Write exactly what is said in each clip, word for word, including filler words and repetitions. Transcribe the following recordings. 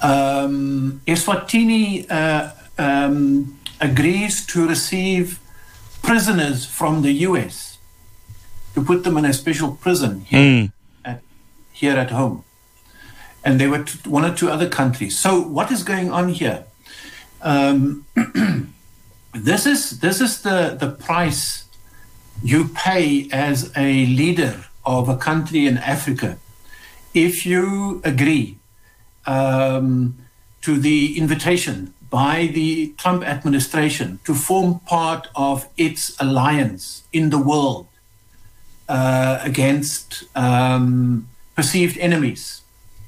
Um, Eswatini uh, um, agrees to receive prisoners from the U S to put them in a special prison here, Mm. at, here at home. And there were t- one or two other countries. So what is going on here? Um, this is this is the, the price you pay as a leader of a country in Africa if you agree um, to the invitation by the Trump administration to form part of its alliance in the world uh, against um, perceived enemies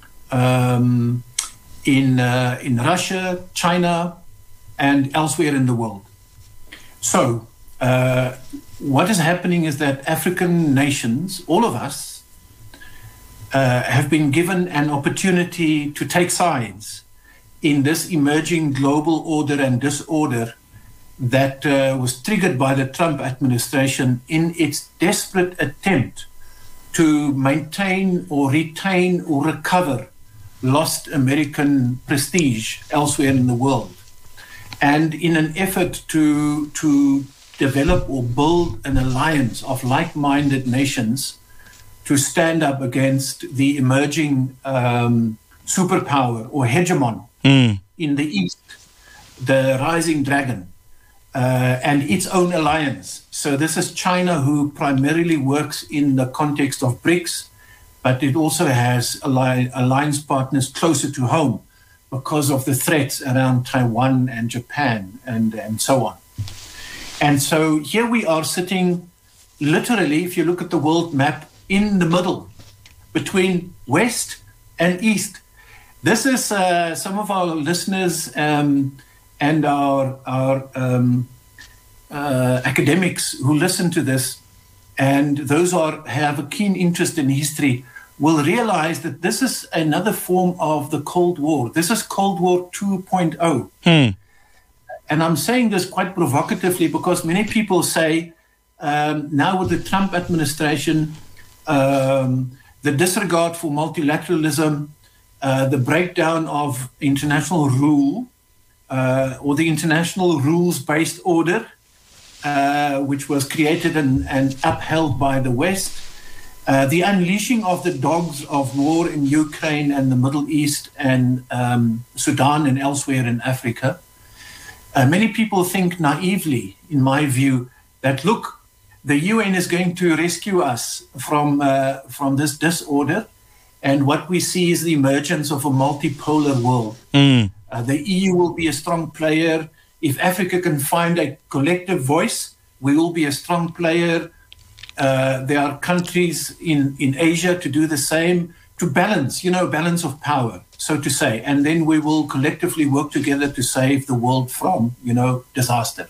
um, in uh, in Russia, China, and elsewhere in the world. So uh, what is happening is that African nations, all of us, uh, have been given an opportunity to take sides in this emerging global order and disorder that uh, was triggered by the Trump administration in its desperate attempt to maintain or retain or recover lost American prestige elsewhere in the world. And in an effort to, to develop or build an alliance of like-minded nations to stand up against the emerging um, superpower or hegemon Mm. in the East, the rising dragon, uh, and its own alliance. So this is China, who primarily works in the context of BRICS, but it also has alli- alliance partners closer to home because of the threats around Taiwan and Japan and, and so on. And so here we are sitting literally, if you look at the world map, in the middle between West and East. This is uh, some of our listeners um, and our, our um, uh, academics who listen to this, and those who are, have a keen interest in history, will realize that this is another form of the Cold War. This is Cold War two point oh. Hmm. And I'm saying this quite provocatively because many people say, um, now with the Trump administration, um, the disregard for multilateralism, uh, the breakdown of international rule, uh, or the international rules-based order, uh, which was created and, and upheld by the West, uh, the unleashing of the dogs of war in Ukraine and the Middle East and um, Sudan and elsewhere in Africa. Uh, many people think naively, in my view, that, look, the U N is going to rescue us from, uh, from this disorder, and what we see is the emergence of a multipolar world. Mm. Uh, the E U will be a strong player. If Africa can find a collective voice, we will be a strong player. Uh, there are countries in, in Asia to do the same, to balance, you know, balance of power, so to say. And then we will collectively work together to save the world from, you know, disaster.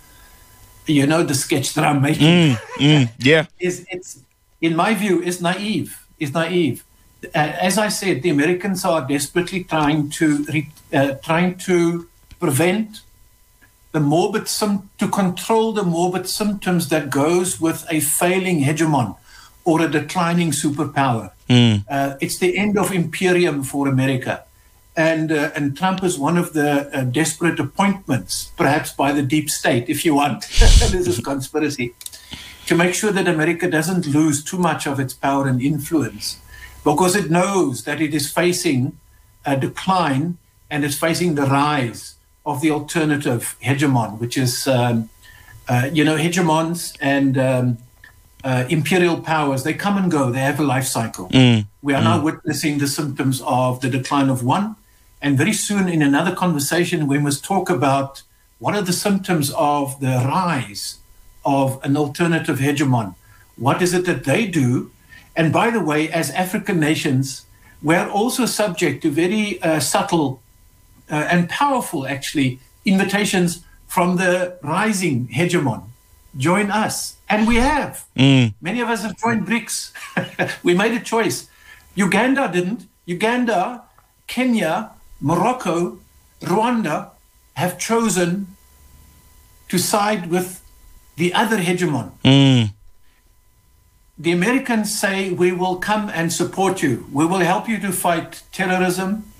You know, the sketch that I'm making Mm, mm, yeah. is, it's, in my view, is naive, is naive. Uh, as I said, the Americans are desperately trying to re, uh, trying to prevent the morbid sim- to control the morbid symptoms that goes with a failing hegemon or a declining superpower. Mm. Uh, it's the end of imperium for America. And uh, and Trump is one of the uh, desperate appointments, perhaps by the deep state, if you want. This is conspiracy, to make sure that America doesn't lose too much of its power and influence, because it knows that it is facing a decline and it's facing the rise of the alternative hegemon, which is, um, uh, you know, hegemons and um, uh, imperial powers, they come and go, they have a life cycle. Mm. We are Mm. now witnessing the symptoms of the decline of one. And very soon in another conversation, we must talk about what are the symptoms of the rise of an alternative hegemon. What is it that they do? And by the way, as African nations, we're also subject to very uh, subtle uh, and powerful, actually, invitations from the rising hegemon. Join us. And we have. Mm. Many of us have joined BRICS. We made a choice. Uganda didn't. Uganda, Kenya, Morocco, Rwanda have chosen to side with the other hegemon. Mm. The Americans say, we will come and support you. We will help you to fight terrorism.